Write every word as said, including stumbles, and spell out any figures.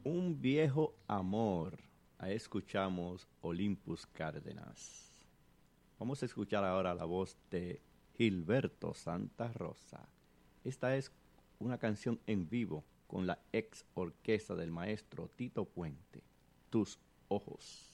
Un viejo amor. Ahí escuchamos Olympus Cárdenas. Vamos a escuchar ahora la voz de Gilberto Santa Rosa. Esta es una canción en vivo con la ex orquesta del maestro Tito Puente, Tus Ojos.